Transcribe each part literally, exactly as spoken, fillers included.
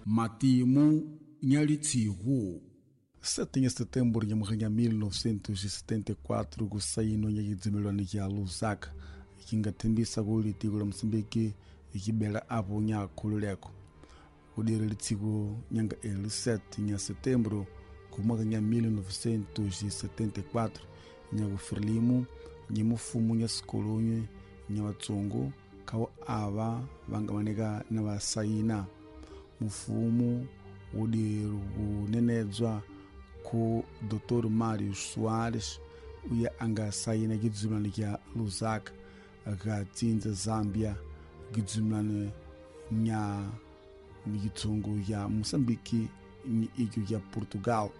Matimu Nyalitsihu. sete de setembro de mil novecentos e setenta e quatro, o saíno de Dzimilani de Lusaka, que engatembisa o litigo de Moçambique e que bela abunha Kululeko. O dia litigo nyanga el sete de setembro, como ganha mil novecentos e setenta e quatro, nyago Frelimo, nyimo fumu nya skolonye, nyawa tsongo, kawa ava, vanga manega na vasaina. Mufumu, o de nenedzwa com doutor Mário Soares, o ia anga saína Gidzumani ya Lusaka, a tinta Zâmbia, Gidzumani nya Migitungu ya Moçambique, e ya Portugal.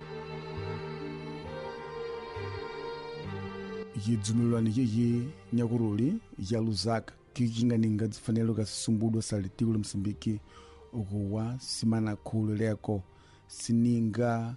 Gidzumani ya Nyaguruli, ya Lusaka, que jinga ninga fanelo ga sumbudo salitigo Moçambique, o simana Kululeko, sininga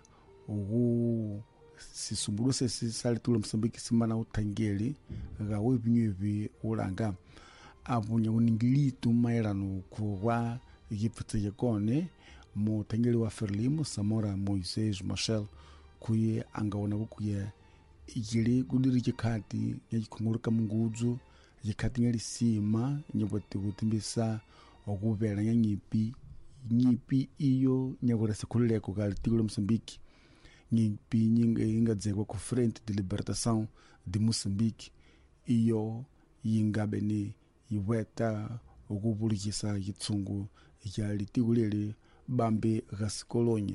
o si sumbudo se si salitulo Moçambique simana utangeli ga webinyevi uranga abunya uningilitu mairano kuwa yipfete yakone mo tangeli wa Frelimo Samora Moisés Machel kuye angaona kuye igili kudiri kikati nyakikonguruka mungudzo kikati nyali sima nyabwete gutimbisa okubera nyanyipi nyipi iyo nyagorese Kululeko ga litigo Moçambique. Nyipi nyinga inga dzegwa ku Frente de Libertação de Moçambique iyo yinga bene iweta okubulikisa yitsungu ya litigo lele bambe gasikolonye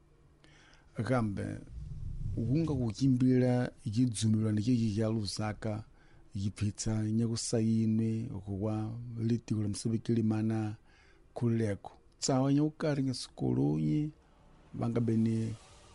agambe unga kukimbira yidzumilwa niki ya Lusaka yipitsa nyakusayine okuwa litigo Moçambique limana Kululeko tsawa nyukari ngasikolonye vanga bene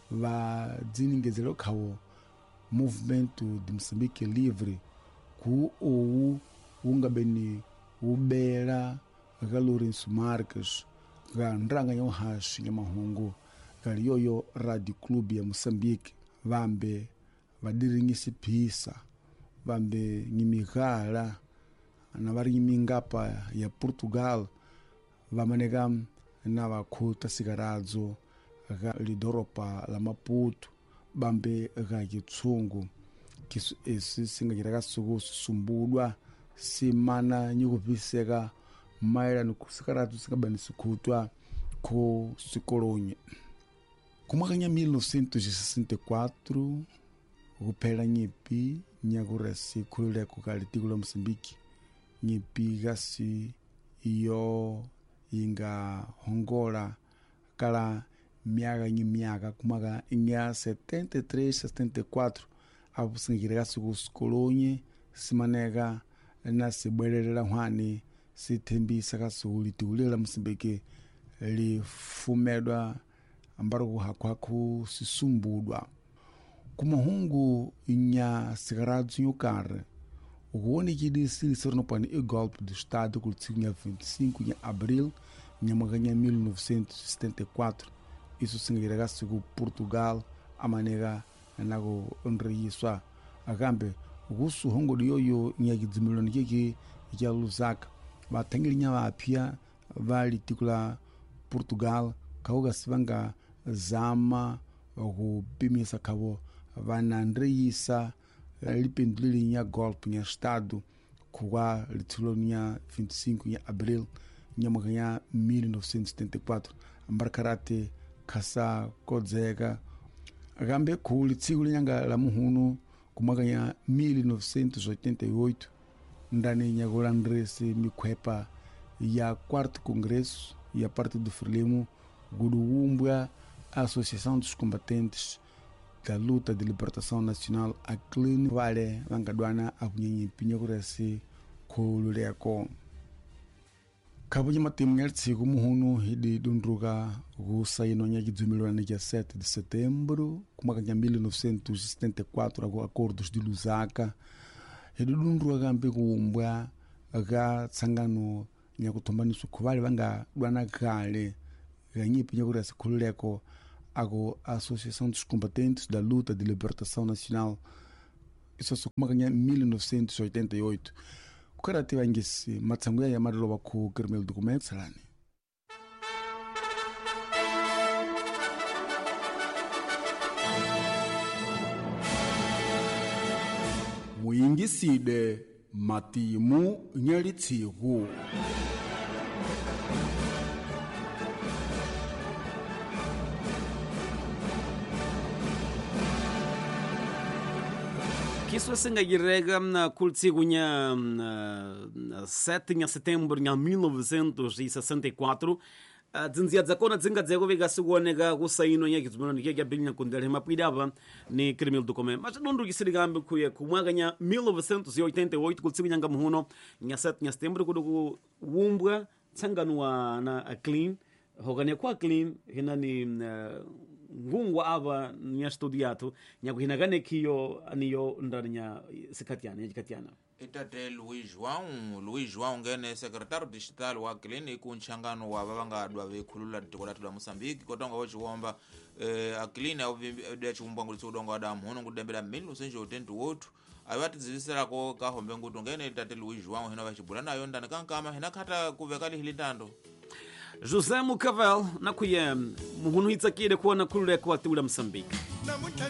va dziningezelo khawo movimento de Moçambique livre ku ou unga beni ubera ga Lourenço Marques ga ndranga yo hashi ya mahungu ga yoyo Radio Club ya Moçambique vambe vadiringisi pisa vambe nyimigala na vari nyimingapa ya Portugal vamanega na vakuta sigaradzo ga lidoropa la Maputo bambe ga Gitsungu kisu esi singa jiraga sugu sumbudwa simana nyukuviseka maira nukusikaratu sikabani sukutwa ko sikolonye kumwakanya mil novecentos e sessenta e quatro kupela nyipi nyakuresi Kululeko ka litigo la Moçambique nyipi gasi iyo inga hongola kala miaga nyi miaga kumaga nya setenta e três setenta e quatro apo singirega suku sikolonye simanega na sibwelela hwani sithembisa ka suku litigo la Moçambique li fumedwa ambaro kuhakwaku sisumbudwa kumahungu nya sigaradzu nyukare uone kidi sili sorno pani e golpe do Estado com dia vinte e cinco de abril de mil novecentos e setenta e quatro. Isso significa que Portugal a maneira nago onreiswa agambe ugusu hongo yoyo nyagi dzimiloni kiki ya Lusaka batangiri nya apia vali tikula Portugal kauga sivanga zama okupimisa kabo vanandreisa lipendulili nya golpe nya Estado kwa litulo nya vinte e cinco de abril nya mwaka mil novecentos e setenta e quatro ambarkarate kasa kodzega agambe ku litigo nyanga la muhunu kumwaka nya mil novecentos e oitenta e oito ndani nya golandrese mikwepa ya quarto congresso ya parte do Frelimo guduumbwa Associação dos Combatentes da Luta de Libertação Nacional a Clean Vale vangadwana akunyenyi pinya kuresi Kululeko kabunya matimu ngertsiku muhunu hidi dundruga gusaino nya gidzumilwa na sete de setembro kumwaka nya mil novecentos e setenta e quatro ago acordos de Lusaka hidi dundruga gambe kuumbwa ga tsangano nya kutombaniswa kuvali vanga dwana kale ganyi pinya kuresi Kululeko ago Associação dos Combatentes da Luta de Libertação Nacional. Isso só como ganha mil novecentos e oitenta e oito. O cara teve angesi matsanguya ya madloba ku Kermel documentos lani. tingiside matimu nyalitsiku. Kiswa singagirega na kultsiku nya sete de setembro de mil novecentos e sessenta e quatro dzinzia dzakona dzinga dzeko vega sikuoneka kusaino nya kizumano ndike kya bilinha kundele mapidava ni criminal document mas dundu kisirigambe kuye kumwaka nya mil novecentos e oitenta e oito kultsiku nya ngamuhuno nya sete de setembro kudu kuumbwa tsanganwa na a clean hokane kwa clean hina ni ngungwa ava nya studiatu nya kuhinagane kiyo aniyo ndani nya sikatiana sikatiana itate Luiz João Luiz João ngene secretário distrital wa Clean ku nchangano wa vavangadwa vekhulula tikolatu la Moçambique kotonga wochiwomba eh, a Clean de chiumbangulitsa udongo adamu hono kudembera mil novecentos e oitenta e oito ayati dzivisira ko kahombe ngutu ngene itate Luiz João hina vachibula nayo ndani kankama hina khata kuvekali hilitando José Mucavel na kuye muhunu hitsakire kuona kulule kwa tiula Moçambique.